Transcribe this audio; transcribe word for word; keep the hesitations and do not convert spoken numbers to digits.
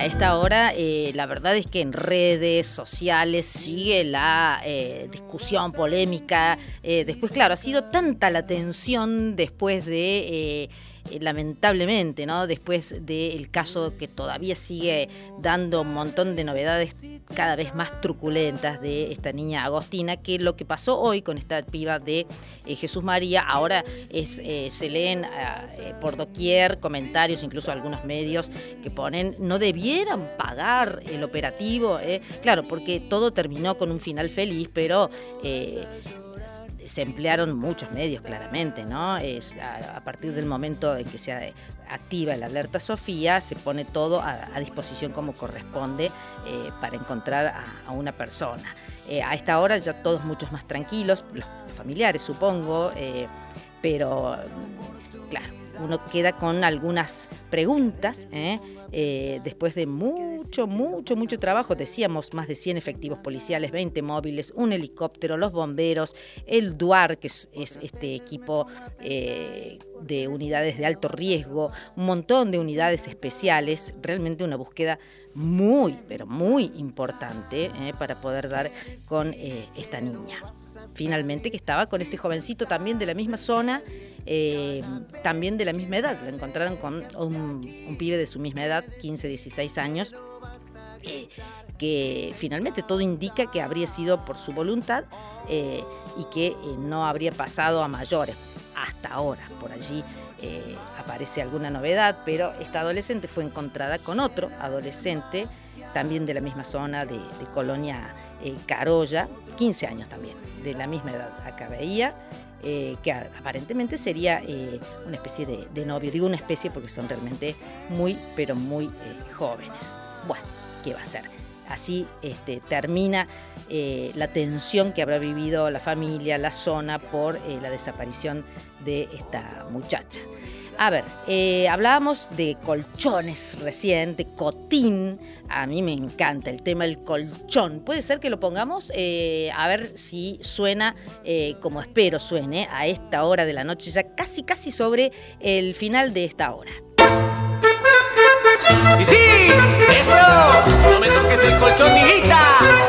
esta hora, eh, la verdad es que en redes sociales sigue la eh, discusión polémica. Eh, después, claro, ha sido tanta la tensión después de... Eh, lamentablemente, ¿no? Después del caso que todavía sigue dando un montón de novedades cada vez más truculentas de esta niña Agostina, que lo que pasó hoy con esta piba de eh, Jesús María, ahora es, eh, se leen eh, por doquier comentarios, incluso algunos medios que ponen, no debieran pagar el operativo, eh. Claro, porque todo terminó con un final feliz, pero... Eh, se emplearon muchos medios, claramente, ¿no? Es a, a partir del momento en que se activa el alerta Sofía, se pone todo a, a disposición como corresponde eh, para encontrar a, a una persona. Eh, a esta hora ya todos muchos más tranquilos, los familiares supongo, eh, pero claro, uno queda con algunas preguntas, ¿eh? Eh, después de mucho, mucho, mucho trabajo, decíamos más de cien efectivos policiales, veinte móviles, un helicóptero, los bomberos, el DUAR, que es, es este equipo eh, de unidades de alto riesgo, un montón de unidades especiales, realmente una búsqueda muy, pero muy importante eh, para poder dar con eh, esta niña. Finalmente, que estaba con este jovencito también de la misma zona, eh, también de la misma edad. Lo encontraron con un, un pibe de su misma edad, quince, dieciséis años, eh, que finalmente todo indica que habría sido por su voluntad eh, y que eh, no habría pasado a mayores. Hasta ahora, por allí eh, aparece alguna novedad, pero esta adolescente fue encontrada con otro adolescente, también de la misma zona de, de Colonia eh, Carolla, quince años también, de la misma edad. Acá veía eh, que aparentemente sería eh, una especie de, de novio. Digo una especie porque son realmente muy, pero muy eh, jóvenes. Bueno, ¿qué va a ser? Así este, termina eh, la tensión que habrá vivido la familia, la zona, por eh, la desaparición de esta muchacha. A ver, eh, hablábamos de colchones recién, de cotín. A mí me encanta el tema del colchón. Puede ser que lo pongamos, eh, a ver si suena eh, como espero suene a esta hora de la noche, ya casi casi sobre el final de esta hora. ¡Y sí! ¡Eso! ¡No me toques el colchón, mijita!